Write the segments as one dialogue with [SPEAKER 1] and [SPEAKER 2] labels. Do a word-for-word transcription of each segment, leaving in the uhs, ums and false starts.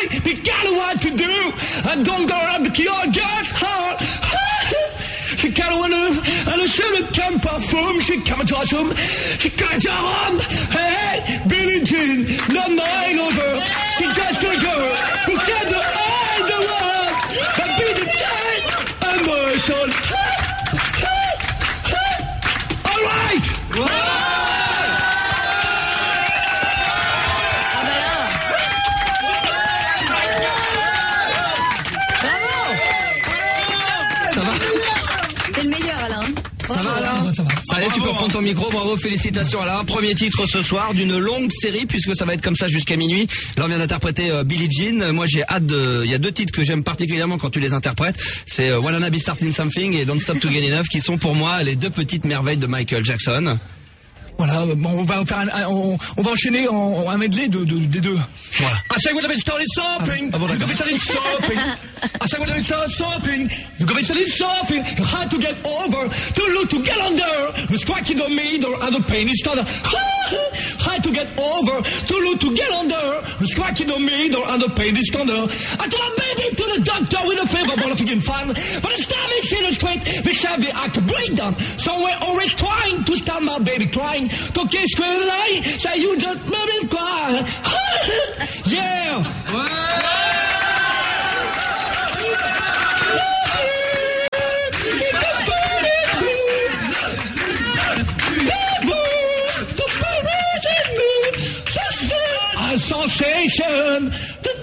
[SPEAKER 1] boy, be kinda what to do. And don't go around the your girl's heart. She kinda wanna, and she can't perform, she can't touch him, she can't jump. Hey, Billie Jean, not mine over. She just a girl who got the eye the world, but be the dead emotion. All right.
[SPEAKER 2] Wow.
[SPEAKER 3] Ça va, Alain? Ça va. Allez, tu peux reprendre ton micro. Bravo, félicitations, Alain. Premier titre ce soir d'une longue série, puisque ça va être comme ça jusqu'à minuit. Là, on vient d'interpréter euh, Billie Jean. Moi, j'ai hâte de... Il y a deux titres que j'aime particulièrement quand tu les interprètes. C'est euh, Wanna Be Starting Something et Don't Stop to Get Enough, qui sont pour moi les deux petites merveilles de Michael Jackson.
[SPEAKER 1] Voilà, on va faire un, un, on, on va enchaîner en, en un medley de, de, des deux. Voilà. I say we're gonna be starting something. Ah, bon, you're gonna be starting something. I say we're gonna be starting something. You're gonna be starting something. You had to get over, to look, to get under. The strike in the middle and the pain is started. Had to get over, to look, to get under. The strike in the middle and the pain is thunder. I took my baby to the doctor with a fever, but I'm thinking fun. But it's time I see the straight, we shall be I could break down. Somewhere always trying to stop my baby crying. Talking square lie, say you just made me cry. Yeah. A sensation.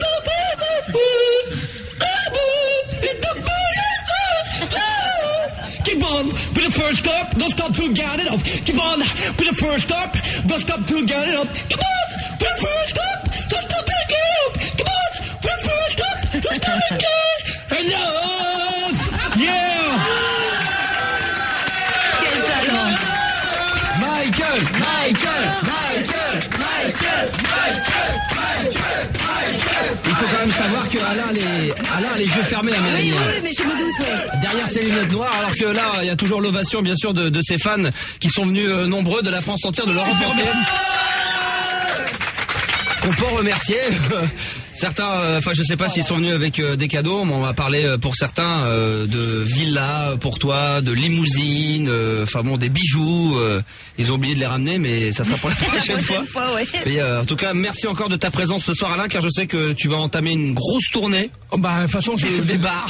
[SPEAKER 1] Keep on with the first stop, don't stop to get it up. Keep on with the first stop, don't stop to get it up. Come on, with the first stop, don't stop to get it up. Come on, with the first stop, don't stop to get it up. Yeah.
[SPEAKER 2] Quel talent.
[SPEAKER 1] Michael,
[SPEAKER 2] Michael, Michael, Michael, Michael, Michael, Michael.
[SPEAKER 3] Il faut quand même savoir que Alain a les, Alain a les yeux fermés à Mélanie.
[SPEAKER 2] Oui, oui, mais je me doute, ouais.
[SPEAKER 3] Derrière ses lunettes noires, alors que là, il y a toujours l'ovation, bien sûr, de, de ses fans qui sont venus euh, nombreux de la France entière, de l'Europe entière. On peut remercier. Certains, enfin, euh, je sais pas s'ils sont venus avec euh, des cadeaux, mais on va parler euh, pour certains euh, de villas pour toi, de limousines, enfin euh, bon, des bijoux. Euh, ils ont oublié de les ramener, mais ça sera pour la prochaine,
[SPEAKER 2] la prochaine
[SPEAKER 3] fois.
[SPEAKER 2] fois ouais.
[SPEAKER 3] Et, euh, en tout cas, merci encore de ta présence ce soir, Alain, car je sais que tu vas entamer une grosse tournée.
[SPEAKER 1] Oh, bah, de toute façon, je
[SPEAKER 3] des bars.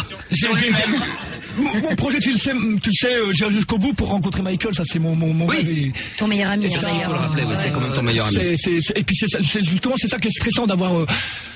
[SPEAKER 1] Mon, mon projet, tu le sais, tu le sais, euh, j'irai jusqu'au bout pour rencontrer Michael. Ça, c'est mon mon, mon
[SPEAKER 2] oui.
[SPEAKER 1] rêve. Et...
[SPEAKER 2] Ton meilleur ami.
[SPEAKER 3] Et ça, il faut le rappeler. Ouais, c'est quand même ton meilleur ami.
[SPEAKER 1] C'est, c'est, c'est, et puis c'est, c'est justement c'est ça qui est stressant d'avoir. Euh,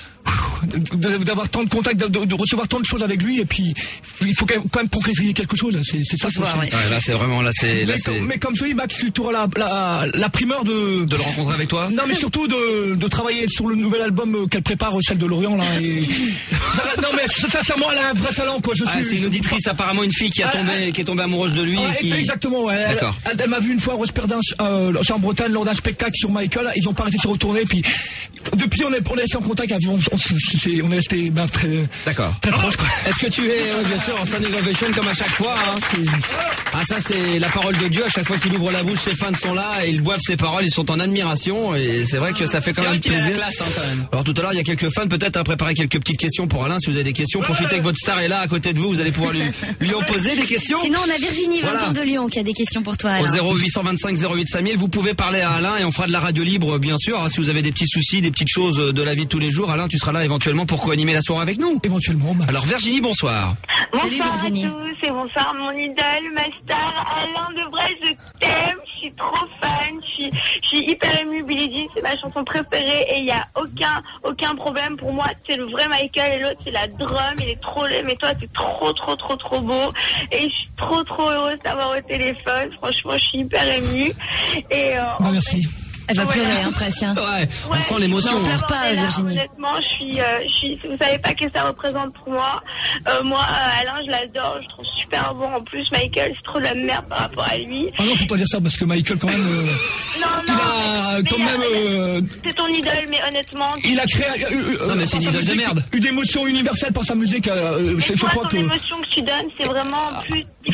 [SPEAKER 1] d'avoir tant de contacts, de, de, de recevoir tant de choses avec lui, et puis il faut quand même, quand même concrétiser quelque chose. C'est, c'est ça.
[SPEAKER 2] C'est ça,
[SPEAKER 3] ouais. Ouais, là, c'est vraiment là, c'est. Là,
[SPEAKER 1] mais,
[SPEAKER 3] c'est...
[SPEAKER 1] Comme, mais comme je dis, Max, tu auras la, la, la primeur de
[SPEAKER 3] de le rencontrer avec toi.
[SPEAKER 1] Non, mais surtout de, de travailler sur le nouvel album qu'elle prépare, celle de Lorient là. Et... non, mais sincèrement, elle a un vrai talent, quoi. Je
[SPEAKER 3] ah,
[SPEAKER 1] suis.
[SPEAKER 3] C'est une auditrice, apparemment une fille qui a tombé, ah, qui est tombée amoureuse de lui.
[SPEAKER 1] Ah,
[SPEAKER 3] et qui...
[SPEAKER 1] Exactement. Ouais.
[SPEAKER 3] D'accord.
[SPEAKER 1] Elle, elle, elle m'a vu une fois à Rosperdin, euh, c'est en Bretagne, lors d'un spectacle sur Michael. Ils ont pas arrêté de se retourner, puis depuis on est, on est resté en contact. On, on, c'est, on est resté ben, très.
[SPEAKER 3] D'accord.
[SPEAKER 1] Très proche, quoi.
[SPEAKER 3] Est-ce que tu es, euh, bien sûr, en standing ovation comme à chaque fois, hein, ah, ça, c'est la parole de Dieu. À chaque fois qu'il ouvre la bouche, ses fans sont là et ils boivent ses paroles. Ils sont en admiration et c'est vrai que ça fait quand même plaisir.
[SPEAKER 4] La classe, hein, quand même.
[SPEAKER 3] Alors tout à l'heure, il y a quelques fans peut-être à préparer quelques petites questions pour Alain. Si vous avez des questions, profitez que votre star est là à côté de vous. Vous allez pouvoir lui, lui en poser des questions.
[SPEAKER 2] Sinon, on a Virginie, vingt ans de Lyon, qui a des questions pour toi, Alain.
[SPEAKER 3] Au zéro huit cent vingt-cinq zéro huit cinq mille, vous pouvez parler à Alain et on fera de la radio libre, bien sûr. Hein, si vous avez des petits soucis, des petites choses de la vie de tous les jours, Alain, tu seras là éventuellement pour co-animer la soirée avec nous.
[SPEAKER 1] Éventuellement. Bah.
[SPEAKER 3] Alors Virginie, bonsoir.
[SPEAKER 5] Bonsoir
[SPEAKER 2] Salut, Virginie.
[SPEAKER 5] à tous et bonsoir mon idole, ma star, Alain Devray, je t'aime, je suis trop fan, je suis, je suis hyper émue. Billie Jean, c'est ma chanson préférée et il n'y a aucun, aucun problème pour moi. C'est le vrai Michael et l'autre c'est la drum, il est trop laid, mais toi t'es trop trop trop trop beau et je suis trop trop heureuse d'avoir au téléphone. Franchement, je suis hyper émue et euh,
[SPEAKER 1] bah, merci.
[SPEAKER 2] Elle va
[SPEAKER 5] voilà.
[SPEAKER 2] pleurer, hein, presque. Hein.
[SPEAKER 3] Ouais, on
[SPEAKER 5] ouais,
[SPEAKER 3] sent l'émotion.
[SPEAKER 2] Non, pleure pas,
[SPEAKER 5] là,
[SPEAKER 2] Virginie.
[SPEAKER 5] Honnêtement, je suis, euh, je suis, vous savez pas que ça représente pour moi. Euh, moi, euh, Alain, je l'adore, je trouve super bon. En plus, Michael, c'est trop de la merde par rapport à lui.
[SPEAKER 1] Ah non, faut pas dire ça parce que Michael, quand même, euh,
[SPEAKER 5] non,
[SPEAKER 1] il
[SPEAKER 5] non,
[SPEAKER 1] a
[SPEAKER 5] mais,
[SPEAKER 1] quand
[SPEAKER 5] mais,
[SPEAKER 1] même. Euh,
[SPEAKER 5] c'est ton idole, mais honnêtement.
[SPEAKER 1] Il a créé. Euh,
[SPEAKER 3] non, mais c'est une idole de merde.
[SPEAKER 1] Une émotion universelle par sa musique. Euh, je, je
[SPEAKER 5] toi,
[SPEAKER 1] crois
[SPEAKER 5] ton
[SPEAKER 1] que.
[SPEAKER 5] L'émotion que tu donnes, c'est vraiment plus. Il faut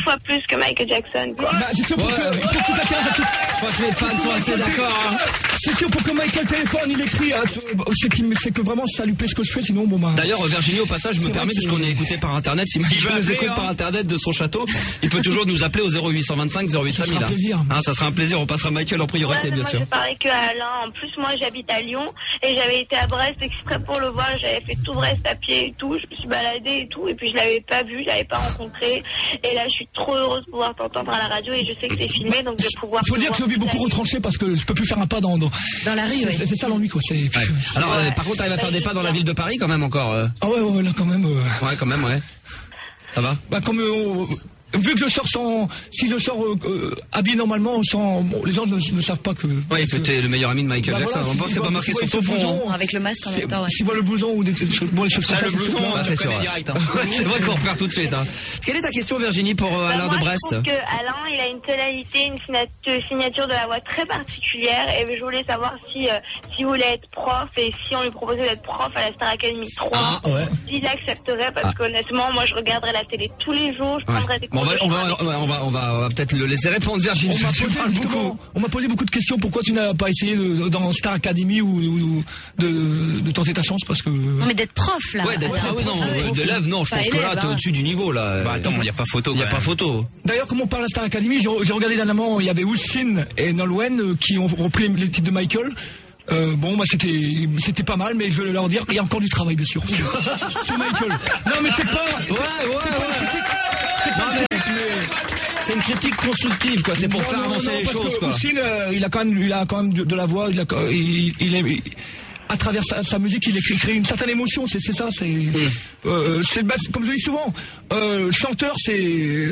[SPEAKER 5] fois plus que Michael Jackson, quoi.
[SPEAKER 1] Bah, c'est sûr pour, ouais, que, ouais. pour que ça intéresse à tous.
[SPEAKER 3] Je crois que les fans sont assez d'accord, hein.
[SPEAKER 1] C'est sûr pour que Michael téléphone, il écrit, c'est, c'est que vraiment ça lui plaît ce que je fais, sinon bon bah.
[SPEAKER 3] D'ailleurs, Virginie, au passage, je me permets, puisqu'on est écouté par internet, si Michael nous écoute hein. par internet de son château, il peut toujours nous appeler au zéro huit cent vingt-cinq zéro huit cinq mille.
[SPEAKER 1] Ça sera un plaisir.
[SPEAKER 3] Hein, ça sera un plaisir, on passera Michael en priorité,
[SPEAKER 5] ouais,
[SPEAKER 3] bien
[SPEAKER 5] moi,
[SPEAKER 3] sûr.
[SPEAKER 5] Moi, je parlais que à Alain. En plus, moi, j'habite à Lyon et j'avais été à Brest exprès pour le voir. J'avais fait tout Brest à pied et tout. Je me suis baladée et tout. Et puis, je l'avais pas vu, je l'avais pas rencontré. Et là, je suis trop heureuse de pouvoir t'entendre à la radio et je sais que c'est filmé, donc de pouvoir.
[SPEAKER 1] Il faut dire que je vis beaucoup retranché parce que je peux plus faire un pas dans dans,
[SPEAKER 2] dans la rue.
[SPEAKER 1] C'est,
[SPEAKER 2] ouais.
[SPEAKER 1] c'est, c'est ça l'ennui, quoi. C'est...
[SPEAKER 3] Ouais. Alors, euh, par contre, t'arrives à faire des pas dans la ville de Paris quand même encore. Euh...
[SPEAKER 1] Ah ouais, ouais, là quand même. Euh...
[SPEAKER 3] Ouais, quand même, ouais. Ça va.
[SPEAKER 1] Bah comme. Euh, Vu que je sors sans, si je sors euh, euh, habillé normalement, sans, bon, les gens ne, ne savent pas que.
[SPEAKER 3] Oui, que t'es le meilleur ami de Michael bah Jackson.
[SPEAKER 1] Voilà,
[SPEAKER 3] on pense c'est pas marqué sur ton front.
[SPEAKER 2] Avec le masque en même temps. Ouais.
[SPEAKER 1] Si voit le blouson ou des bon, les choses comme ça,
[SPEAKER 3] le blouson,
[SPEAKER 1] c'est,
[SPEAKER 3] bah, c'est sûr. Direct, hein. C'est vrai qu'on repère tout de suite. Hein. Quelle est ta question, Virginie, pour euh,
[SPEAKER 5] bah,
[SPEAKER 3] Alain
[SPEAKER 5] moi,
[SPEAKER 3] de Brest?
[SPEAKER 5] Je trouve que Alain, il a une tonalité, une signature de la voix très particulière, et je voulais savoir si, euh, si vous voulez être prof et si on lui proposait d'être prof à la Star Academy trois,
[SPEAKER 1] ah, ouais.
[SPEAKER 5] s'il accepterait, parce ah. qu'honnêtement, moi, je regarderais la télé tous les jours, je prendrais ouais. des cours.
[SPEAKER 3] Bon, on va, on va, on va, on va, on va peut-être le laisser répondre, Virginie.
[SPEAKER 1] On m'a, posé, beaucoup. on m'a posé beaucoup de questions. Pourquoi tu n'as pas essayé de, dans Star Academy ou, ou de, de tenter ta chance parce que.
[SPEAKER 2] Non, mais d'être prof là.
[SPEAKER 3] Ouais, d'être prof. Ah, oui, non, ah, de l'élève, non. Je pense élève, que là, t'es hein. au-dessus du niveau là.
[SPEAKER 4] Bah attends, il n'y a pas photo.
[SPEAKER 3] Il n'y a pas photo.
[SPEAKER 1] D'ailleurs, comme on parle à Star Academy, j'ai, j'ai regardé dernièrement, il y avait Oussin et Nolwenn qui ont repris les titres de Michael. Euh, bon, bah c'était c'était pas mal, mais je vais leur dire, il y a encore du travail, bien sûr. Sur Michael. Non, mais c'est pas. Ouais, ouais, ouais. C'est pas une critique,
[SPEAKER 3] c'est une critique constructive, quoi. C'est pour non, faire non, avancer non, les choses, quoi.
[SPEAKER 1] Oussin, euh, il a quand même, il a quand même de, de la voix. Il a, il, il est. Il, à travers sa, sa musique, il crée une certaine émotion. C'est, c'est ça. C'est. Mm. Euh, c'est bah, comme je dis souvent, euh, chanteur, c'est.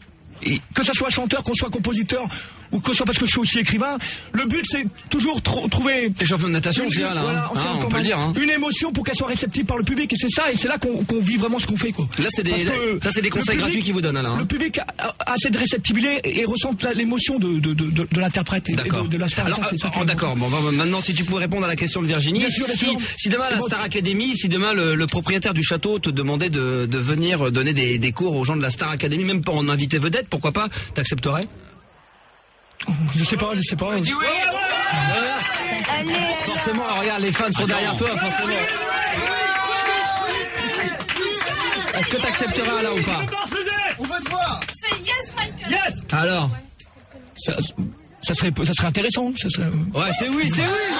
[SPEAKER 1] Que ça soit chanteur, qu'on soit compositeur, ou que ce soit parce que je suis aussi écrivain, le but c'est toujours tr- trouver.
[SPEAKER 3] T'es champion de natation aussi, là. Voilà, ah, on peut le dire. Hein.
[SPEAKER 1] Une émotion pour qu'elle soit réceptive par le public, et c'est ça, et c'est là qu'on, qu'on vit vraiment ce qu'on fait, quoi.
[SPEAKER 3] Là, c'est des, là, ça, c'est des conseils public, gratuits qu'ils vous donnent, là. Hein.
[SPEAKER 1] Le public a, a, a assez de réceptivité et ressent la, l'émotion de, de, de, de, de l'interprète et, et de, de la star.
[SPEAKER 3] Alors, ça, c'est ça oh, d'accord. Bon, bah, maintenant, si tu pouvais répondre à la question de Virginie, sûr, si, si demain à la Star Academy, si demain le, le propriétaire du château te demandait de, de venir donner des, des cours aux gens de la Star Academy, même pour en inviter vedette, pourquoi pas? T'accepterais?
[SPEAKER 1] Je sais pas, je sais pas.
[SPEAKER 3] Dis oui.
[SPEAKER 5] Allez,
[SPEAKER 3] forcément, regarde, les fans sont derrière toi, forcément. Est-ce que t'accepteras là ou pas?
[SPEAKER 6] On va te voir.
[SPEAKER 5] C'est yes, Michael.
[SPEAKER 1] Yes.
[SPEAKER 3] Alors,
[SPEAKER 1] ça, ça serait, ça serait intéressant. Ça serait...
[SPEAKER 3] Ouais, c'est oui, c'est oui.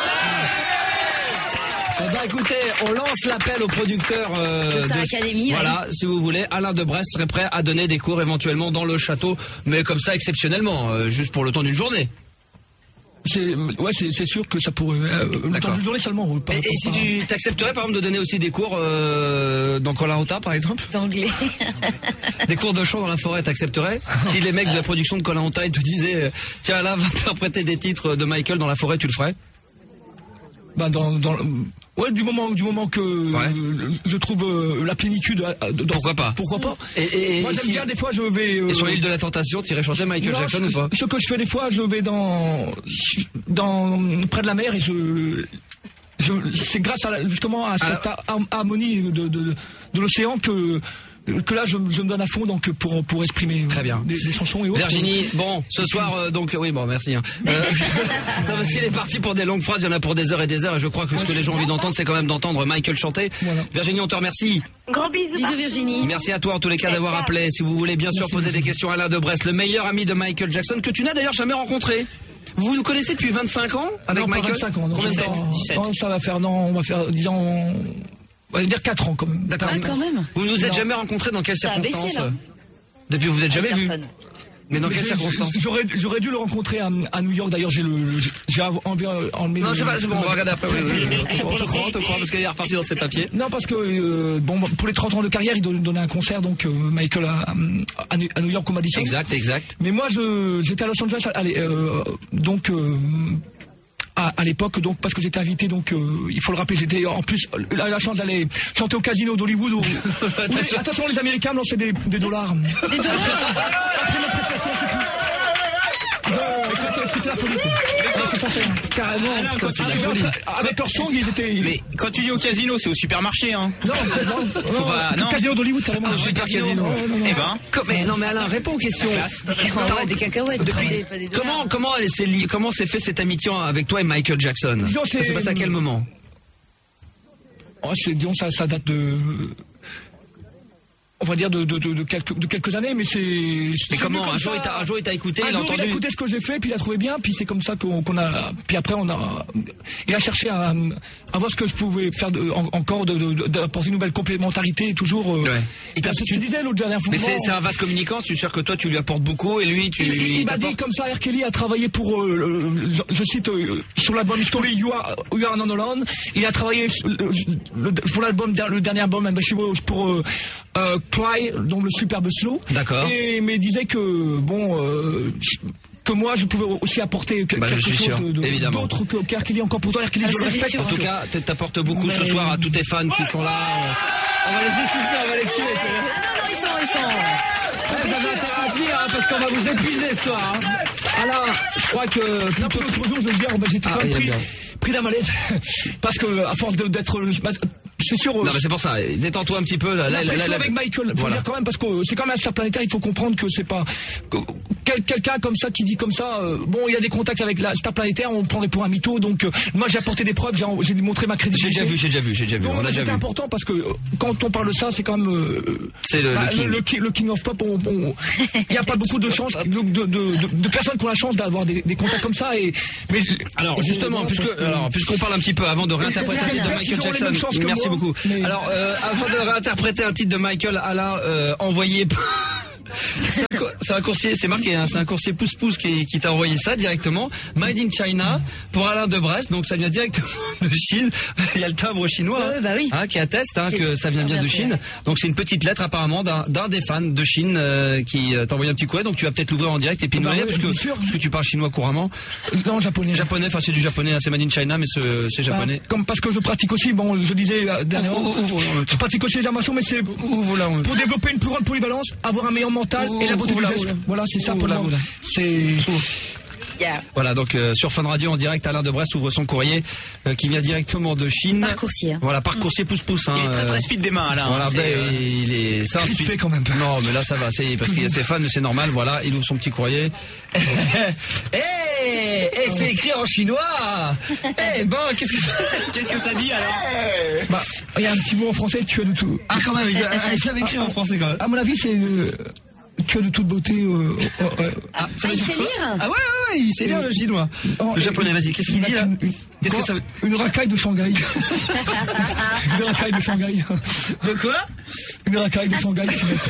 [SPEAKER 3] Eh ben, écoutez, on lance l'appel au producteur euh,
[SPEAKER 2] de Star Academy.
[SPEAKER 3] Voilà,
[SPEAKER 2] ouais.
[SPEAKER 3] si vous voulez, Alain de Brest serait prêt à donner des cours éventuellement dans le château, mais comme ça exceptionnellement, euh, juste pour le temps d'une journée.
[SPEAKER 1] C'est, ouais, c'est, c'est sûr que ça pourrait. Euh, le temps d'une journée seulement. Pas,
[SPEAKER 3] et, et si tu t'accepterais par exemple de donner aussi des cours euh, dans Koh Lanta par exemple?
[SPEAKER 2] D'anglais.
[SPEAKER 3] Des cours de chant dans la forêt, t'accepterais? Si les mecs de la production de Koh Lanta ils te disaient, euh, tiens là, va interpréter des titres de Michael dans la forêt, tu le ferais?
[SPEAKER 1] Bah dans, dans ouais du moment du moment que ouais. euh, je trouve euh, la plénitude euh, dans,
[SPEAKER 3] pourquoi pas
[SPEAKER 1] pourquoi pas
[SPEAKER 3] et, et, et
[SPEAKER 1] moi j'aime
[SPEAKER 3] si,
[SPEAKER 1] bien des fois je vais euh,
[SPEAKER 3] et sur l'île de la Tentation tu irais chanter Michael non, Jackson
[SPEAKER 1] je,
[SPEAKER 3] ou pas?
[SPEAKER 1] Ce que je fais des fois je vais dans dans près de la mer et je, je c'est grâce à justement à cette Alors, harmonie de, de, de l'océan que que là je, je me donne à fond donc pour pour exprimer
[SPEAKER 3] très bien
[SPEAKER 1] des, des chansons et autres.
[SPEAKER 3] Virginie, bon ce soir euh, donc oui bon merci hein. euh, non, parce qu'il est parti pour des longues phrases, il y en a pour des heures et des heures et je crois que ce que les gens ont envie d'entendre c'est quand même d'entendre Michael chanter. Voilà. Virginie, on te remercie.
[SPEAKER 5] Gros bisous.
[SPEAKER 2] Bisous Virginie.
[SPEAKER 3] Merci à toi en tous les cas d'avoir appelé. Si vous voulez bien sûr merci poser des questions à Alain de Brest, le meilleur ami de Michael Jackson que tu n'as d'ailleurs jamais rencontré. Vous nous connaissez depuis vingt-cinq ans avec
[SPEAKER 1] non,
[SPEAKER 3] Michael?
[SPEAKER 1] vingt-cinq ans, non,
[SPEAKER 3] combien de temps?
[SPEAKER 1] dix-sept. Non, ça va faire non on va faire disons on va dire quatre ans quand même.
[SPEAKER 2] D'accord. Ah, quand même.
[SPEAKER 3] Vous nous êtes
[SPEAKER 2] non.
[SPEAKER 3] jamais rencontrés dans quelles circonstances?
[SPEAKER 2] Baissé,
[SPEAKER 3] depuis vous êtes jamais vus? Mais dans
[SPEAKER 1] mais
[SPEAKER 3] quelles circonstances?
[SPEAKER 1] J'aurais, j'aurais dû le rencontrer à, à New York. D'ailleurs, j'ai le, j'ai envie enlevé.
[SPEAKER 3] Non, c'est pas, c'est bon, on va regarder après. Oui, oui, oui. On te croit, on te croit, parce qu'il est reparti dans ses papiers.
[SPEAKER 1] Non, parce que, euh, bon, pour les trente ans de carrière, il donnait un concert, donc, euh, Michael à, à, à New York, au Madison.
[SPEAKER 3] Exact, exact.
[SPEAKER 1] Mais moi, je, j'étais à Los Angeles, allez, euh, donc, euh, À, à l'époque, donc parce que j'étais invité, donc euh, il faut le rappeler, j'étais en plus la, la chance d'aller chanter au casino d'Hollywood. Où, où les, attention, les Américains me lançaient des, des dollars.
[SPEAKER 2] Des dollars.
[SPEAKER 1] Après ma prestation, c'est tout. C'était la folie, quoi. C'est ça, c'est carrément. Avec leur song, ils étaient.
[SPEAKER 4] Mais quand tu dis au casino, c'est au supermarché, hein.
[SPEAKER 1] Non, non,
[SPEAKER 4] Faut pas, non.
[SPEAKER 1] Le casino d'Hollywood, carrément.
[SPEAKER 4] Ah, au casino. Eh ben.
[SPEAKER 3] Mais non, mais Alain, réponds aux questions.
[SPEAKER 2] Ouais, des cacahuètes, pas des, pas des dollars.
[SPEAKER 3] Comment, comment c'est li- comment s'est fait cette amitié avec toi et Michael Jackson?
[SPEAKER 1] Disons,
[SPEAKER 3] Ça
[SPEAKER 1] c'est-
[SPEAKER 3] s'est passé à quel moment?
[SPEAKER 1] Oh, c'est, disons, ça, ça date de. On va dire de, de, de, de, quelques, de quelques années, mais c'est.
[SPEAKER 3] Mais
[SPEAKER 1] c'est
[SPEAKER 3] comment
[SPEAKER 1] comme
[SPEAKER 3] un jour,
[SPEAKER 1] ça.
[SPEAKER 3] il t'a, un jour il t'a écouté,
[SPEAKER 1] Un
[SPEAKER 3] il a
[SPEAKER 1] jour, il a
[SPEAKER 3] entendu.
[SPEAKER 1] écouté ce que j'ai fait, puis il a trouvé bien, puis c'est comme ça qu'on, qu'on a. Puis après, on a. Il a cherché à, à voir ce que je pouvais faire de, en, encore, de, de, d'apporter une nouvelle complémentarité, toujours. Euh,
[SPEAKER 3] Ouais.
[SPEAKER 1] Et c'est ce que tu disais l'autre dernière fois.
[SPEAKER 3] Mais c'est, c'est un vaste communicant. Tu sais que toi, tu lui apportes beaucoup et lui, tu
[SPEAKER 1] Il, il,
[SPEAKER 3] lui
[SPEAKER 1] il m'a dit
[SPEAKER 3] t'apportes.
[SPEAKER 1] comme ça, R. Kelly a travaillé pour, euh, le- je, je cite, euh, sur l'album Story You Are, You Are Not Alone. Il a travaillé sur le- le- pour l'album, le dernier album, pour euh, euh, Cry, donc le superbe slow.
[SPEAKER 3] D'accord.
[SPEAKER 1] Et mais il disait que bon, euh, que moi je pouvais aussi apporter que-
[SPEAKER 3] Bah, je
[SPEAKER 1] quelque
[SPEAKER 3] suis
[SPEAKER 1] chose
[SPEAKER 3] sûr,
[SPEAKER 1] de, de,
[SPEAKER 3] évidemment.
[SPEAKER 1] d'autre que qu'R. Kelly encore pour toi. R. Kelly,
[SPEAKER 2] Ah,
[SPEAKER 1] je le
[SPEAKER 2] ça, c'est
[SPEAKER 1] respecte.
[SPEAKER 2] sûr.
[SPEAKER 3] En tout cas, t- t'apportes beaucoup ce
[SPEAKER 1] Mais-
[SPEAKER 3] soir à tous tes fans qui sont là. On va les essouffler, on va les tuer. c'est-
[SPEAKER 2] Ah non, non, ils sont, ils sont.
[SPEAKER 3] Ouais, vous avez intérêt à venir, hein, parce qu'on va vous épuiser ce soir. Hein. Alors, je crois que
[SPEAKER 1] Non, pour l'autre jour, je veux dire, bah, j'étais
[SPEAKER 3] Ah,
[SPEAKER 1] quand même
[SPEAKER 3] il aime
[SPEAKER 1] pris,
[SPEAKER 3] bien.
[SPEAKER 1] pris d'un malaise parce que à force de- d'être, bah, c'est sûr.
[SPEAKER 3] non, mais c'est pour ça. Détends-toi un petit peu. Là, là,
[SPEAKER 1] La
[SPEAKER 3] là,
[SPEAKER 1] pression
[SPEAKER 3] là,
[SPEAKER 1] avec Michael, faut
[SPEAKER 3] Voilà.
[SPEAKER 1] dire quand même, parce que c'est quand même un star planétaire, il faut comprendre que c'est pas que- quel- quelqu'un comme ça qui dit comme ça, euh, bon, il y a des contacts avec la star planétaire, on le prendrait pour un mytho, donc euh, moi j'ai apporté des preuves, j'ai, j'ai montré ma
[SPEAKER 3] J'ai
[SPEAKER 1] crédibilité.
[SPEAKER 3] déjà vu, j'ai déjà vu, j'ai déjà vu.
[SPEAKER 1] Donc,
[SPEAKER 3] On a déjà
[SPEAKER 1] c'était
[SPEAKER 3] vu.
[SPEAKER 1] important parce que euh, quand on parle de ça, c'est quand même euh,
[SPEAKER 3] C'est le-
[SPEAKER 1] bah,
[SPEAKER 3] le king.
[SPEAKER 1] le, ki- le king of pop. on- on- Il n'y a pas beaucoup de chances, de, de, de, de- de personnes qui ont la chance d'avoir des, des contacts comme ça. Et mais
[SPEAKER 3] Alors
[SPEAKER 1] et
[SPEAKER 3] justement,
[SPEAKER 1] voilà,
[SPEAKER 3] puisque,
[SPEAKER 1] parce que-
[SPEAKER 3] alors, puisqu'on parle un petit peu avant de réinterpréter un titre de
[SPEAKER 1] J'espère
[SPEAKER 3] Michael
[SPEAKER 1] qu'ils auront les
[SPEAKER 3] Jackson,
[SPEAKER 1] mêmes chances que
[SPEAKER 3] merci
[SPEAKER 1] moi,
[SPEAKER 3] beaucoup.
[SPEAKER 1] mais-
[SPEAKER 3] Alors, euh, avant de réinterpréter un titre de Michael, Alain, euh, envoyé. C'est un, cour- c'est un coursier, c'est marqué, hein, c'est un coursier pouce-pouce qui, qui t'a envoyé ça directement. Made in China pour Alain de Brest, donc ça vient directement de Chine. Il y a le timbre chinois,
[SPEAKER 2] Ouais,
[SPEAKER 3] hein,
[SPEAKER 2] bah oui.
[SPEAKER 3] hein, qui atteste hein,
[SPEAKER 2] C'est
[SPEAKER 3] que ça vient bien
[SPEAKER 2] super
[SPEAKER 3] de
[SPEAKER 2] bien
[SPEAKER 3] Chine.
[SPEAKER 2] fait.
[SPEAKER 3] Donc c'est une petite lettre apparemment d'un, d'un des fans de Chine euh, qui euh, t'a envoyé un petit courrier. Donc tu vas peut-être l'ouvrir en direct et puis
[SPEAKER 1] Ah
[SPEAKER 3] nous
[SPEAKER 1] bah
[SPEAKER 3] lire,
[SPEAKER 1] ouais,
[SPEAKER 3] parce que
[SPEAKER 1] bien sûr.
[SPEAKER 3] parce que tu parles chinois couramment.
[SPEAKER 1] non, japonais.
[SPEAKER 3] Japonais, enfin c'est du japonais, hein, c'est Made in China, mais c'est, c'est japonais.
[SPEAKER 1] Ah, comme parce que je pratique aussi, bon, je disais euh, dernièrement,
[SPEAKER 3] Ouvre, ouvre, ouvre.
[SPEAKER 1] je pratique aussi les arts martiaux, mais c'est
[SPEAKER 3] Ouvre là, on-
[SPEAKER 1] pour développer une plus grande polyvalence, avoir un meilleur mental et la beauté
[SPEAKER 3] Ouvre
[SPEAKER 1] du
[SPEAKER 3] là,
[SPEAKER 1] geste.
[SPEAKER 3] ouvre là.
[SPEAKER 1] Voilà, c'est ça
[SPEAKER 3] Ouvre
[SPEAKER 1] pour
[SPEAKER 3] là,
[SPEAKER 1] moi.
[SPEAKER 3] ouvre là.
[SPEAKER 1] C'est
[SPEAKER 2] Yeah.
[SPEAKER 3] Voilà, donc euh, sur Fun Radio en direct, Alain de Brest ouvre son courrier euh, qui vient directement de Chine.
[SPEAKER 2] Par coursier.
[SPEAKER 3] Voilà, par coursier pouce-pouce. Hein,
[SPEAKER 4] Il est très
[SPEAKER 3] euh,
[SPEAKER 4] très speed des mains, Alain.
[SPEAKER 3] Voilà,
[SPEAKER 4] C'est,
[SPEAKER 3] ben,
[SPEAKER 4] euh,
[SPEAKER 3] il est, c'est un
[SPEAKER 1] crispé
[SPEAKER 3] speed.
[SPEAKER 1] quand même.
[SPEAKER 3] Non, mais là ça va, c'est parce qu'il y a ses fans, mais c'est normal. Voilà, il ouvre son petit courrier. Eh, eh, c'est écrit en chinois. Eh ben, qu'est-ce que ça...
[SPEAKER 4] Qu'est-ce que ça dit alors?
[SPEAKER 1] bah, il y a un petit mot en français, tu as de tout.
[SPEAKER 3] Ah quand même, il savait écrire en français quand même.
[SPEAKER 1] À mon avis, c'est euh, tu as de toute beauté. Euh, euh, euh,
[SPEAKER 2] Ah, il sait lire.
[SPEAKER 3] Ah ouais, ouais, ouais, il sait lire le chinois.
[SPEAKER 1] Oh,
[SPEAKER 3] Le japonais, vas-y, qu'est-ce qu'il dit là?
[SPEAKER 1] une-
[SPEAKER 3] Qu'est-ce que
[SPEAKER 1] quoi
[SPEAKER 3] ça veut...
[SPEAKER 1] Une racaille de Shanghai. Une racaille de Shanghai.
[SPEAKER 3] De quoi?
[SPEAKER 1] Une racaille de Shanghai.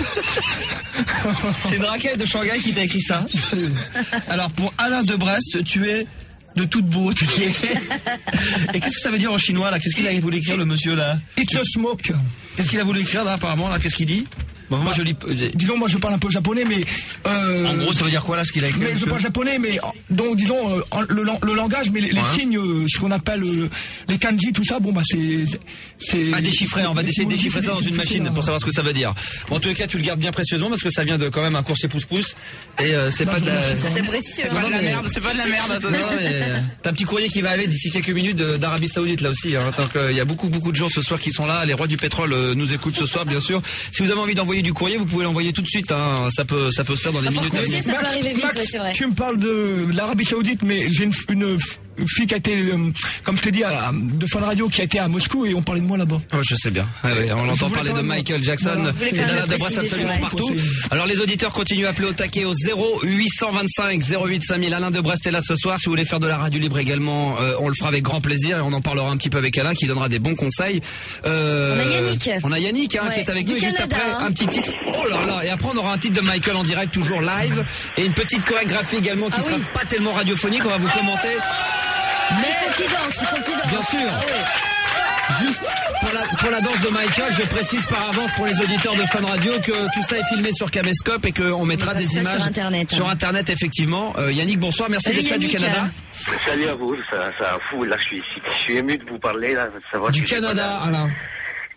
[SPEAKER 3] C'est une raquette de Shanghai qui t'a écrit ça. Alors pour Alain de Brest, tu es de toute beauté. Et qu'est-ce que ça veut dire en chinois là? Qu'est-ce qu'il a voulu écrire le monsieur là?
[SPEAKER 1] It's a smoke.
[SPEAKER 3] Qu'est-ce qu'il a voulu écrire là apparemment là? Qu'est-ce qu'il dit? Bon, moi je lis. euh,
[SPEAKER 1] Disons, moi je parle un peu japonais, mais euh,
[SPEAKER 3] En gros, ça veut dire quoi là ce qu'il a écrit?
[SPEAKER 1] mais je
[SPEAKER 3] monsieur
[SPEAKER 1] parle japonais, mais en- donc disons euh, en- le, lang- le langage, mais les, les
[SPEAKER 3] Ouais.
[SPEAKER 1] signes, euh, ce qu'on appelle euh, les kanji, tout ça, bon bah c'est c'est.
[SPEAKER 3] À déchiffrer, on va essayer de déchiffrer ça dans une machine pour savoir ce que ça veut dire. Bon, en tous les cas, tu le gardes bien précieusement parce que ça vient de quand même un coursier pouce-pouce et euh, c'est pas de la...
[SPEAKER 2] C'est précieux.
[SPEAKER 4] C'est pas de la
[SPEAKER 3] mais-
[SPEAKER 4] merde, c'est pas de la merde. attention.
[SPEAKER 3] Non, mais euh, t'as un petit courrier qui va aller d'ici quelques minutes de- d'Arabie Saoudite là aussi. Hein, donc il y a beaucoup beaucoup de gens ce soir qui sont là. Les rois du pétrole euh, nous écoutent ce soir, bien sûr. Si vous avez envie d'envoyer du courrier, vous pouvez l'envoyer tout de suite. Hein. Ça peut ça peut se faire dans les
[SPEAKER 2] Ah, par
[SPEAKER 3] minutes à
[SPEAKER 2] coursier,
[SPEAKER 3] venir.
[SPEAKER 2] ça peut arriver vite, ouais, c'est vrai.
[SPEAKER 1] Tu me parles de l'Arabie Saoudite, mais j'ai une, une, une fille qui a été, euh, comme je t'ai dit, à, de Fun Radio, qui a été à Moscou et on parlait de moi là-bas.
[SPEAKER 3] Oh, je sais bien. Ouais, ouais, on l'entend
[SPEAKER 1] voulais
[SPEAKER 3] parler
[SPEAKER 1] quand
[SPEAKER 3] de
[SPEAKER 1] même-
[SPEAKER 3] Michael Jackson
[SPEAKER 1] Voilà.
[SPEAKER 2] Vous voulez
[SPEAKER 3] et
[SPEAKER 2] quand même
[SPEAKER 3] d'Alain
[SPEAKER 2] le
[SPEAKER 3] de Brest
[SPEAKER 2] préciser,
[SPEAKER 3] absolument
[SPEAKER 2] c'est vrai.
[SPEAKER 3] partout. Alors les auditeurs continuent à appeler au taquet au zéro huit cent vingt-cinq zéro huit cinq mille. Alain de Brest est là ce soir. Si vous voulez faire de la radio libre également, euh, on le fera avec grand plaisir et on en parlera un petit peu avec Alain qui donnera des bons conseils. Euh,
[SPEAKER 2] On a Yannick.
[SPEAKER 3] On a Yannick hein,
[SPEAKER 2] Ouais,
[SPEAKER 3] qui est avec
[SPEAKER 2] du
[SPEAKER 3] nous et juste
[SPEAKER 2] Canada,
[SPEAKER 3] après
[SPEAKER 2] hein.
[SPEAKER 3] un petit titre. Oh là là. Et après on aura un titre de Michael en direct toujours live et une petite chorégraphie également qui
[SPEAKER 2] Ah
[SPEAKER 3] sera
[SPEAKER 2] oui.
[SPEAKER 3] pas tellement radiophonique. On va vous commenter.
[SPEAKER 2] Mais il faut qu'il danse, il faut qu'il danse.
[SPEAKER 3] Bien sûr.
[SPEAKER 2] Ah ouais.
[SPEAKER 3] Juste pour la, pour la danse de Michael, je précise par avance pour les auditeurs de Fun Radio que tout ça est filmé sur Caméscope et qu'on mettra
[SPEAKER 2] On mettra
[SPEAKER 3] des
[SPEAKER 2] ça
[SPEAKER 3] images
[SPEAKER 2] sur Internet, hein.
[SPEAKER 3] sur Internet, effectivement. Euh, Yannick, bonsoir, merci
[SPEAKER 2] Salut,
[SPEAKER 3] d'être là du
[SPEAKER 2] Yannick.
[SPEAKER 3] Canada.
[SPEAKER 6] Salut à vous, ça, ça fou, là je suis, je suis ému de vous parler, là, de savoir
[SPEAKER 3] Du
[SPEAKER 6] que je suis
[SPEAKER 3] Canada,
[SPEAKER 6] pas
[SPEAKER 3] Alain.
[SPEAKER 6] là. Du Canada,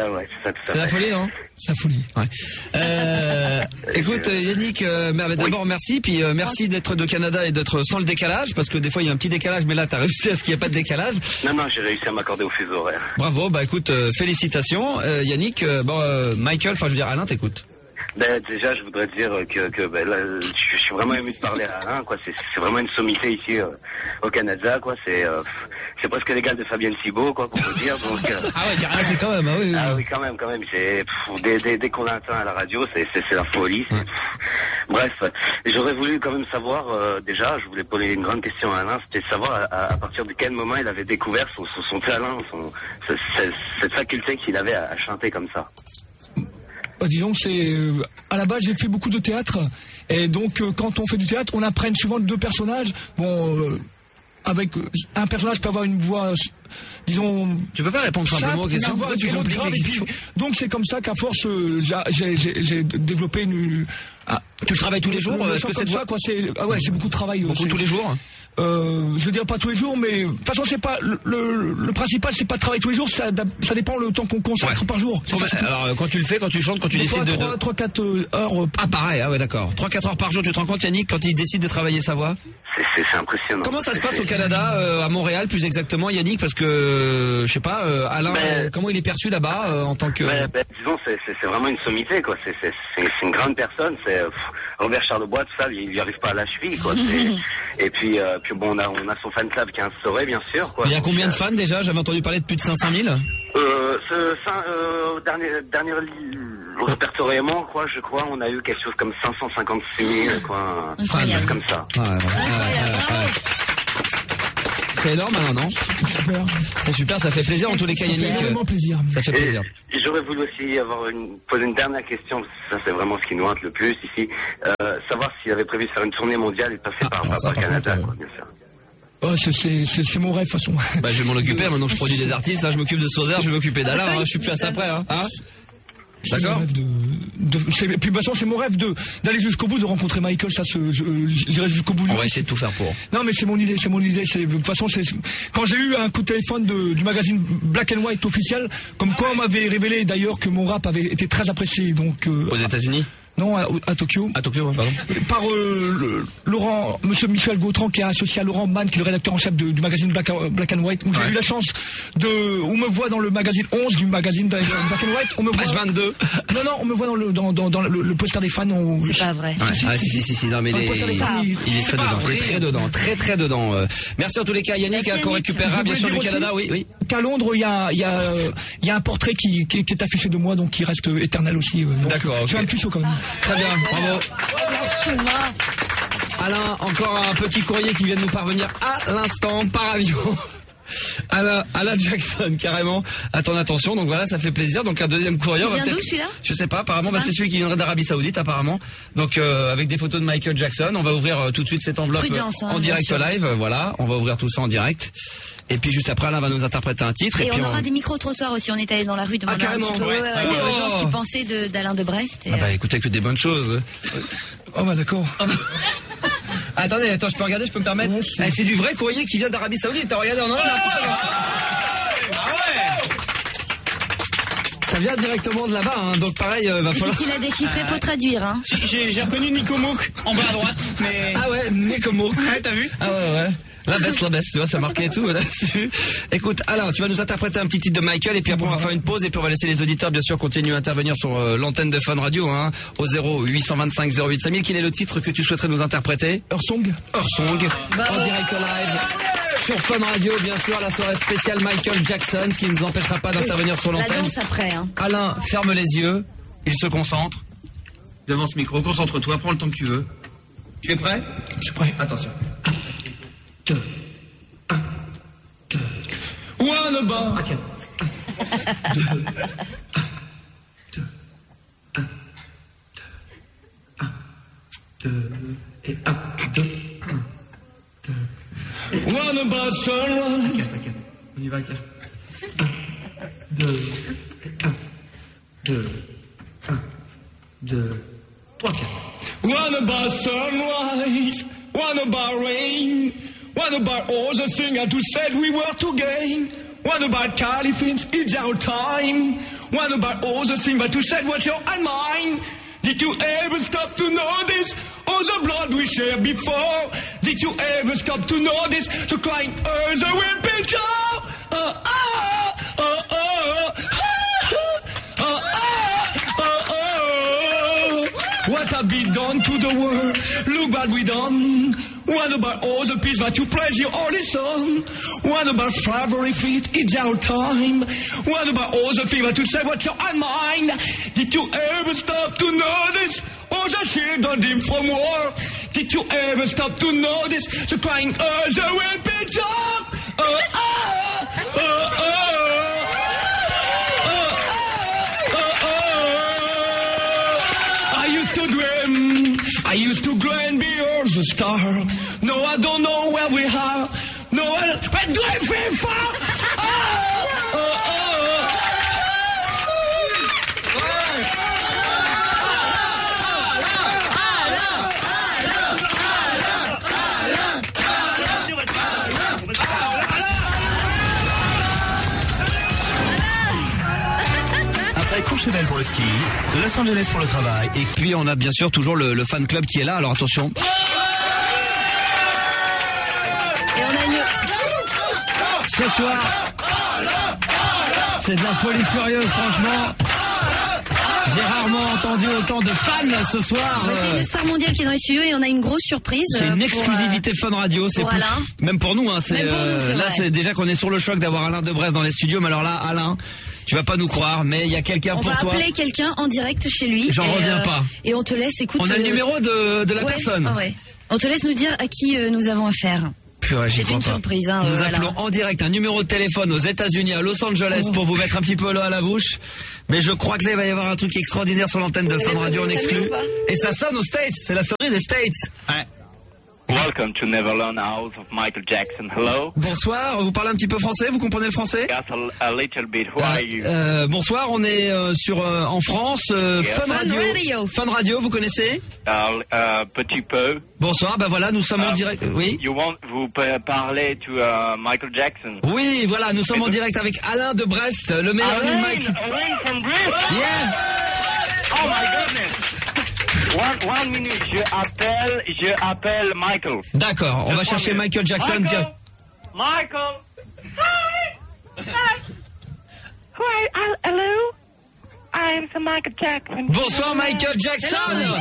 [SPEAKER 6] ça, ouais, c'est ça, tout ça.
[SPEAKER 3] C'est la folie, non?
[SPEAKER 1] C'est la folie.
[SPEAKER 3] Ouais. Euh, écoute, Yannick, euh, d'abord, oui. merci, puis euh, merci d'être de Canada et d'être sans le décalage, parce que des fois, il y a un petit décalage, mais là, t'as réussi à ce qu'il n'y ait pas de décalage.
[SPEAKER 6] Non, non, j'ai réussi à m'accorder au fuseau horaire.
[SPEAKER 3] Bravo, bah écoute, euh, félicitations. Euh, Yannick, euh, bon, euh, Michael, enfin, je veux dire, Alain, t'écoutes.
[SPEAKER 6] Ben, déjà, je voudrais dire que, que ben, là, je suis vraiment ému de parler à Alain, quoi. C'est, c'est vraiment une sommité ici euh, au Canada, quoi. C'est, euh, c'est presque l'égal de Fabienne Thibault, quoi, qu'on peut dire. Donc, euh...
[SPEAKER 3] ah ouais, ah, c'est quand même, ah oui, oui.
[SPEAKER 6] Ah oui, quand même, quand même. C'est, pff, dès, dès, dès qu'on l'entend à la radio, c'est, c'est, c'est la folie. C'est, pff. Bref, j'aurais voulu quand même savoir, euh, déjà, je voulais poser une grande question à Alain, c'était de savoir à, à partir de quel moment il avait découvert son, son, son talent, son, cette, cette faculté qu'il avait à, à chanter comme ça.
[SPEAKER 1] Bah, disons, c'est euh, à la base j'ai fait beaucoup de théâtre et donc euh, quand on fait du théâtre, on apprend souvent deux personnages. Bon, euh, avec euh, un personnage peut avoir une voix, euh, disons.
[SPEAKER 3] Tu peux pas répondre simplement aux questions.
[SPEAKER 1] Voix, tu grave, et puis, donc c'est comme ça qu'à force, euh, j'ai, j'ai, j'ai développé une. Ah,
[SPEAKER 3] tu travailles tous les jours?
[SPEAKER 1] Est-ce que c'est ça, quoi? C'est ah ouais, c'est beaucoup de travail.
[SPEAKER 3] Beaucoup tous les jours.
[SPEAKER 1] Euh, je veux dire pas tous les jours, mais de toute façon c'est pas le, le, le principal, c'est pas de travailler tous les jours, ça, ça dépend le temps qu'on consacre ouais. par jour.
[SPEAKER 3] Bon, bah, alors quand tu le fais, quand tu chantes, quand tu
[SPEAKER 1] des
[SPEAKER 3] décides
[SPEAKER 1] fois,
[SPEAKER 3] de
[SPEAKER 1] trois quatre heures.
[SPEAKER 3] Ah pareil, ah ouais d'accord. trois quatre heures par jour, tu te rends compte Yannick quand il décide de travailler sa voix?
[SPEAKER 6] C'est, c'est, c'est impressionnant.
[SPEAKER 3] Comment ça se passe au Canada, euh, à Montréal plus exactement Yannick, parce que euh, je sais pas, euh, Alain, ben, euh, comment il est perçu là-bas euh, en tant que.
[SPEAKER 6] Ben, ben, disons c'est, c'est, c'est vraiment une sommité quoi. C'est, c'est, c'est, c'est une grande personne. C'est pff, Robert Charlebois, tout ça, il lui arrive pas à la cheville quoi. Et puis, euh, puis bon, on a, on a son fan club qui est instauré, bien sûr. Quoi.
[SPEAKER 3] Il y a combien
[SPEAKER 6] Donc,
[SPEAKER 3] de fans déjà? J'avais entendu parler de plus de cinq cent mille.
[SPEAKER 6] Euh, ce euh, dernier, dernier répertoriement, quoi, je crois, on a eu quelque chose comme cinq cent cinquante-six mille, quoi.
[SPEAKER 2] Incroyable.
[SPEAKER 6] Comme ça.
[SPEAKER 3] Ouais, ouais, ouais, ouais, ouais. C'est énorme, Alain, non?
[SPEAKER 1] Super.
[SPEAKER 3] C'est super, ça fait plaisir en tous les cas, Yannick.
[SPEAKER 1] Ça fait vraiment plaisir.
[SPEAKER 3] Ça fait plaisir.
[SPEAKER 6] Et j'aurais voulu aussi avoir une, poser une dernière question, ça c'est vraiment ce qui nous hante le plus ici. Euh, savoir s'il avait prévu de faire une tournée mondiale et de passer ah, par, par, par Canada, quoi, bien sûr.
[SPEAKER 1] Oh, c'est, c'est, c'est, c'est mon rêve, de toute façon.
[SPEAKER 3] Bah, je vais m'en occuper, maintenant que je produis des artistes, là, je m'occupe de Sauzer, je vais m'occuper d'Alain, hein, je suis plus à ça près, hein. hein D'accord.
[SPEAKER 1] De, de, c'est, puis de toute façon, c'est mon rêve de d'aller jusqu'au bout, de rencontrer Michael. Ça, se, je, j'irai jusqu'au bout.
[SPEAKER 3] On va essayer de tout faire pour.
[SPEAKER 1] Non, mais c'est mon idée, c'est mon idée. C'est, de toute façon, c'est quand j'ai eu un coup de téléphone de, du magazine Black and White officiel, comme quoi on m'avait révélé d'ailleurs que mon rap avait été très apprécié. Donc euh,
[SPEAKER 3] aux États-Unis.
[SPEAKER 1] Non, à, à Tokyo.
[SPEAKER 3] À Tokyo, pardon.
[SPEAKER 1] Par euh, le, Laurent, Monsieur Michel Gautran, qui est associé à Laurent Mann, qui est le rédacteur en chef de, du magazine Black, Black and White. Où ouais. J'ai eu la chance de, on me voit dans le magazine onze du magazine Black and White. On me voit.
[SPEAKER 3] Page vingt-deux.
[SPEAKER 1] Non, non, on me voit dans le, dans, dans, dans le, le poster des fans. On...
[SPEAKER 2] C'est pas vrai.
[SPEAKER 3] Ouais. Si, si, ah, si, si, si, si, non, mais il est, il, fans, il, il est très dedans. Il est très dedans, très, très dedans. Euh, merci en tous les cas, Yannick, Yannick. qu'on récupérera bien sûr du Canada, oui, oui.
[SPEAKER 1] Qu'à Londres, il y a, il y a, il y a un portrait qui, qui, qui est affiché de moi, donc qui reste éternel aussi. Donc,
[SPEAKER 3] d'accord.
[SPEAKER 1] Je suis
[SPEAKER 3] okay.
[SPEAKER 1] un petit chaud quand même.
[SPEAKER 3] Très bien. Bravo. Alain, encore un petit courrier qui vient de nous parvenir à l'instant par avion. Alain, Alain Jackson, carrément, à ton attention. Donc voilà, ça fait plaisir. Donc un deuxième courrier.
[SPEAKER 2] Il vient d'où celui-là?
[SPEAKER 3] Je sais pas. Apparemment, bah, c'est celui qui viendrait d'Arabie Saoudite, apparemment. Donc euh, avec des photos de Michael Jackson. On va ouvrir euh, tout de suite cette enveloppe
[SPEAKER 2] Prudence, hein,
[SPEAKER 3] en direct live. Voilà, on va ouvrir tout ça en direct. Et puis juste après, Alain va nous interpréter un titre.
[SPEAKER 2] Et,
[SPEAKER 3] et
[SPEAKER 2] on
[SPEAKER 3] puis
[SPEAKER 2] aura
[SPEAKER 3] on...
[SPEAKER 2] des micro-trottoirs aussi. On est allé dans la rue demander ah, un petit peu ouais. euh, oh. des gens ce qu'ils pensaient de, d'Alain de Brest. Et,
[SPEAKER 3] ah bah écoutez, que des bonnes choses.
[SPEAKER 1] Oh bah d'accord.
[SPEAKER 3] Attendez, attends, je peux regarder, je peux me permettre. Ouais, c'est... Ah, c'est du vrai courrier qui vient d'Arabie Saoudite. T'as regardé, on en a la preuve. Ça vient directement de là-bas, hein, donc pareil, euh, va falloir.
[SPEAKER 2] Difficile à déchiffrer, faut traduire, hein.
[SPEAKER 4] J'ai, j'ai reconnu Nico Mouk en bas à droite, mais.
[SPEAKER 3] Ah ouais, Nico Mouk.
[SPEAKER 4] Ouais, t'as vu?
[SPEAKER 3] Ah ouais, ouais. La baisse, la baisse, tu vois, ça marquait et tout là-dessus. Écoute, Alain, tu vas nous interpréter un petit titre de Michael et puis après on va faire une pause et puis on va laisser les auditeurs bien sûr continuer à intervenir sur euh, l'antenne de Fun Radio, hein, au zéro huit cent vingt-cinq zéro huit cinq mille. Quel est le titre que tu souhaiterais nous interpréter?
[SPEAKER 1] Hersong.
[SPEAKER 3] Hersong, en direct live sur Fun Radio, bien sûr, la soirée spéciale Michael Jackson, ce qui ne nous empêchera pas d'intervenir sur l'antenne.
[SPEAKER 2] La danse après, hein.
[SPEAKER 3] Alain, ferme les yeux, il se concentre. Devant ce micro, concentre-toi, prends le temps que tu veux. Tu es prêt?
[SPEAKER 1] Je suis prêt.
[SPEAKER 3] Attention.
[SPEAKER 1] Deux, un, deux. One bar.
[SPEAKER 3] Ok. Deux, un, deux, un, deux, un, deux, et un, deux, un, deux.
[SPEAKER 1] One bar sunrise.
[SPEAKER 3] T'inquiète, on y va, Pierre. Un, deux, et un, deux, un, deux, trois, quatre.
[SPEAKER 1] One bar sunrise, one bar rain. What about all the things who said we were to gain? What about Caliphants? It's our time. What about all the things that you said was your and mine? Did you ever stop to notice all the blood we shared before? Did you ever stop to notice the crying earth that will be sure? Uh, uh, uh, uh, uh, uh, uh, uh, uh. What have we done to the world? Look what we done. What about all the peace that you place your only son? What about February fifth? It's our time. What about all the things that you say what you're on mine? Did you ever stop to notice all the children dim from war? Did you ever stop to notice the crying earth that will be dark? Uh, uh, uh, uh, uh, uh, uh. I used to dream, I used to dream beyond the star. No, I don't know where we are. No, I but do I feel far? Oh, oh, oh.
[SPEAKER 7] Après Courchevel pour le ski, Los Angeles pour le travail.
[SPEAKER 3] Et puis on a bien sûr toujours le, le fan club qui est là, alors attention. Ce soir, c'est de la folie furieuse, franchement. J'ai rarement entendu autant de fans ce soir.
[SPEAKER 2] Bah, c'est une star mondiale qui est dans les studios et on a une grosse surprise.
[SPEAKER 3] C'est une
[SPEAKER 2] pour,
[SPEAKER 3] exclusivité Fun Radio. C'est
[SPEAKER 2] pour
[SPEAKER 3] plus,
[SPEAKER 2] Alain.
[SPEAKER 3] Même pour nous, hein, c'est,
[SPEAKER 2] même pour nous, c'est
[SPEAKER 3] euh, là,
[SPEAKER 2] vrai.
[SPEAKER 3] c'est déjà qu'on est sur le choc d'avoir Alain Debresse dans les studios. Mais alors là, Alain, tu vas pas nous croire, mais il y a quelqu'un
[SPEAKER 2] on
[SPEAKER 3] pour toi.
[SPEAKER 2] On va appeler quelqu'un en direct chez lui.
[SPEAKER 3] J'en
[SPEAKER 2] et,
[SPEAKER 3] reviens
[SPEAKER 2] euh,
[SPEAKER 3] pas.
[SPEAKER 2] Et on te laisse, écoute.
[SPEAKER 3] On a le
[SPEAKER 2] euh,
[SPEAKER 3] numéro de, de la
[SPEAKER 2] ouais,
[SPEAKER 3] personne.
[SPEAKER 2] ah ouais. On te laisse nous dire à qui euh, nous avons affaire.
[SPEAKER 3] Purée, j'y
[SPEAKER 2] c'est
[SPEAKER 3] crois
[SPEAKER 2] une
[SPEAKER 3] pas.
[SPEAKER 2] surprise. Hein,
[SPEAKER 3] nous
[SPEAKER 2] euh,
[SPEAKER 3] appelons
[SPEAKER 2] voilà.
[SPEAKER 3] en direct un numéro de téléphone aux États-Unis, à Los Angeles,
[SPEAKER 2] oh.
[SPEAKER 3] pour vous mettre un petit peu l'eau à la bouche. Mais je crois que là, il va y avoir un truc extraordinaire sur l'antenne de Fun Radio en exclu. Et ça sonne aux States. C'est la sonnerie des States.
[SPEAKER 6] Ouais. Welcome to Neverland House of Michael Jackson. Hello.
[SPEAKER 3] Bonsoir, vous parlez un petit peu français, vous comprenez le français?
[SPEAKER 6] Yes, a, a little bit. Who are you?
[SPEAKER 3] Euh, bonsoir, on est euh, sur euh, en France, euh,
[SPEAKER 6] Yes.
[SPEAKER 3] Fun,
[SPEAKER 2] Fun
[SPEAKER 3] Radio.
[SPEAKER 2] Radio.
[SPEAKER 3] Fun Radio, vous connaissez?
[SPEAKER 6] Uh, uh, petit peu.
[SPEAKER 3] Bonsoir, ben voilà, nous sommes
[SPEAKER 6] Uh,
[SPEAKER 3] en direct. Oui.
[SPEAKER 6] You want vous pa- parler to uh, Michael Jackson?
[SPEAKER 3] Oui, voilà, nous sommes en direct avec Alain de Brest, le meilleur ami de Mike.
[SPEAKER 6] Alain from Brest.
[SPEAKER 3] Yeah.
[SPEAKER 6] Oh my goodness. One, one minute, je appelle, je appelle Michael.
[SPEAKER 3] D'accord, on va chercher Michael Jackson.
[SPEAKER 6] Michael.
[SPEAKER 3] Tiens.
[SPEAKER 6] Michael. Hi. Hi. Who are you? Hello. I am the Michael Jackson.
[SPEAKER 3] Bonsoir Michael Jackson.
[SPEAKER 2] Hello,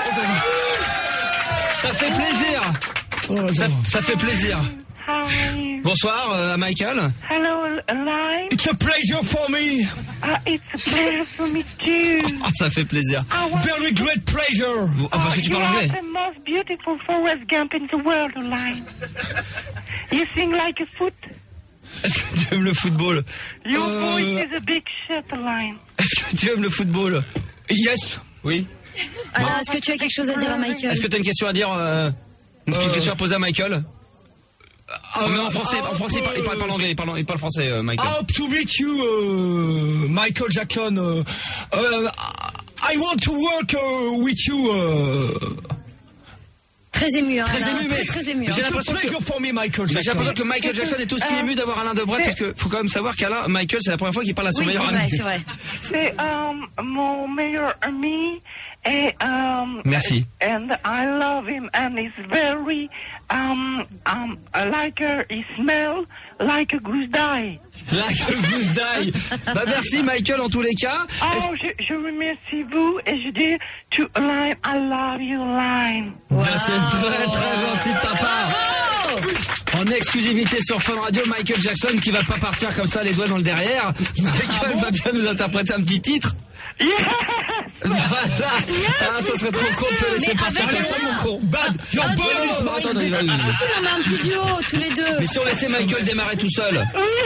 [SPEAKER 3] Ça fait plaisir. Ça, ça fait plaisir.
[SPEAKER 6] How are you?
[SPEAKER 3] Bonsoir euh, Michael.
[SPEAKER 6] Hello, Alain.
[SPEAKER 1] It's a pleasure for me.
[SPEAKER 6] Uh, it's a pleasure for me too.
[SPEAKER 3] Ah, ça fait plaisir.
[SPEAKER 6] I want
[SPEAKER 1] Very great pleasure.
[SPEAKER 3] Vous- ah, parce que tu
[SPEAKER 6] you
[SPEAKER 3] parles
[SPEAKER 6] are
[SPEAKER 3] anglais.
[SPEAKER 6] the most beautiful Forrest Gump in the world, Alain. You sing like a foot.
[SPEAKER 3] Est-ce que tu aimes le football?
[SPEAKER 6] Your
[SPEAKER 1] Euh,
[SPEAKER 6] voice is a big shit, Alain.
[SPEAKER 3] Est-ce que tu aimes le football?
[SPEAKER 1] Yes.
[SPEAKER 3] Oui.
[SPEAKER 2] Alain, est-ce que tu as quelque chose à dire à Michael?
[SPEAKER 3] Est-ce que tu as une question à dire euh, Une petite
[SPEAKER 1] Euh,
[SPEAKER 3] question à poser à Michael?
[SPEAKER 1] Uh,
[SPEAKER 3] Mais en français, en français, il parle, il parle pas l'anglais, il parle, il parle français, euh, Michael.
[SPEAKER 1] I hope to meet you, uh, Michael Jackson. Uh, uh, I want to work uh, with you. Uh,
[SPEAKER 2] Très ému, hein,
[SPEAKER 3] Très
[SPEAKER 2] Alain,
[SPEAKER 3] ému,
[SPEAKER 2] très
[SPEAKER 3] mais-
[SPEAKER 2] très ému.
[SPEAKER 3] mais
[SPEAKER 2] hein.
[SPEAKER 3] j'ai
[SPEAKER 1] it's a
[SPEAKER 3] l'impression que-
[SPEAKER 1] pleasure for me, Michael
[SPEAKER 3] J'ai
[SPEAKER 1] Jackson.
[SPEAKER 3] l'impression que Michael Jackson est aussi ému d'avoir Alain Debresse, parce que faut quand même savoir qu'Alain, Michael, c'est la première fois qu'il parle à son
[SPEAKER 2] Oui, c'est
[SPEAKER 3] meilleur
[SPEAKER 2] vrai,
[SPEAKER 3] ami.
[SPEAKER 2] c'est vrai.
[SPEAKER 6] C'est um, mon meilleur ami et um,
[SPEAKER 3] Merci.
[SPEAKER 6] and I love him and he's very um um like a, he smell like a goose die.
[SPEAKER 3] Like a goose die. Bah merci Michael en tous les cas.
[SPEAKER 6] Oh, je, je remercie vous et je dis to Alain, I love you, Alain.
[SPEAKER 3] Bah, c'est très très gentil de ta part. En exclusivité sur Fun Radio, Michael Jackson qui va pas partir comme ça les doigts dans le derrière. Michael va bien nous interpréter un petit titre.
[SPEAKER 6] Yes.
[SPEAKER 3] Voilà. Ah, ça serait trop con de te laisser
[SPEAKER 2] Mais
[SPEAKER 3] partir
[SPEAKER 2] avec
[SPEAKER 3] comme ça,
[SPEAKER 2] Alain.
[SPEAKER 3] mon con. Bad. Your
[SPEAKER 2] Ah,
[SPEAKER 3] body
[SPEAKER 2] tu-
[SPEAKER 3] is mine. Attends, il va-
[SPEAKER 2] Ah si si, non mais un petit duo, tous les deux.
[SPEAKER 3] Mais si on laissait Michael démarrer tout seul.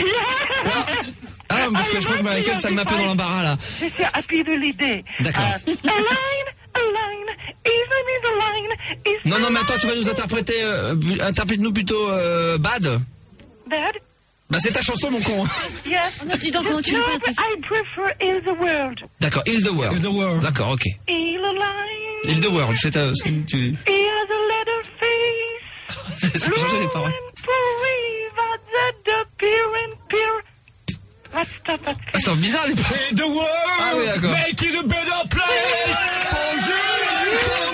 [SPEAKER 3] Ah, parce que je crois que Michael, ça me met un peu dans l'embarras là.
[SPEAKER 6] Je suis happy de l'idée.
[SPEAKER 3] D'accord.
[SPEAKER 6] Euh, Alain, Alain, even is Alain, is
[SPEAKER 3] Non, non, mais attends, tu vas nous interpréter, euh, interprète-nous plutôt euh, Bad.
[SPEAKER 6] Bad?
[SPEAKER 3] Bah c'est ta chanson, mon con.
[SPEAKER 6] Yes.
[SPEAKER 2] Oh non, dis donc, comment tu
[SPEAKER 6] no,
[SPEAKER 2] veux pas
[SPEAKER 6] but I prefer In the World.
[SPEAKER 3] D'accord, Heal the World.
[SPEAKER 1] Heal the World.
[SPEAKER 3] D'accord, ok.
[SPEAKER 6] Il Alain.
[SPEAKER 3] Heal the World, c'est ta... c'est- tu...
[SPEAKER 6] He has a little face.
[SPEAKER 3] C'est ça, changer les paroles.
[SPEAKER 6] Long and furry, that the peer and peer. Let's stop, let's
[SPEAKER 3] Ah, c'est bizarre les.
[SPEAKER 1] The world,
[SPEAKER 3] ah oui, d'accord.
[SPEAKER 1] make it a better place.